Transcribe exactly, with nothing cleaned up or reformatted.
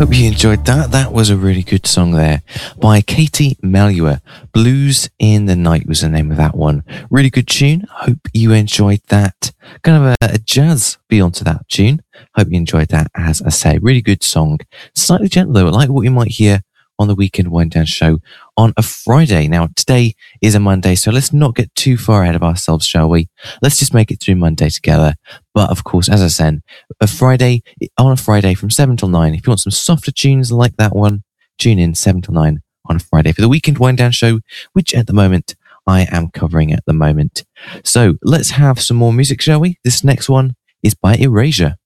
Hope you enjoyed that. That was a really good song there by Katie Melua. Blues in the Night was the name of that one. Really good tune. Hope you enjoyed that. Kind of a, a jazz feel to that tune. Hope you enjoyed that. As I say, really good song. Slightly gentle though, like what you might hear on the Weekend Wind Down show on a Friday. Now, today is a Monday, so let's not get too far ahead of ourselves, shall we? Let's just make it through Monday together. But of course, as I said, a Friday, on a Friday from seven till nine. If you want some softer tunes like that one, tune in seven till nine on a Friday for the Weekend Wind Down show, which at the moment I am covering at the moment. So let's have some more music, shall we? This next one is by Erasure.